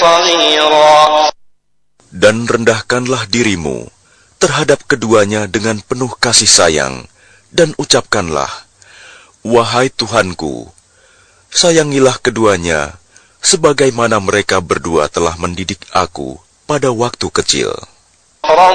صغيرا. Dan rendahkanlah dirimu terhadap keduanya dengan penuh kasih sayang, dan ucapkanlah, wahai Tuhanku, sayangilah keduanya, sebagaimana mereka berdua telah mendidik aku pada waktu kecil.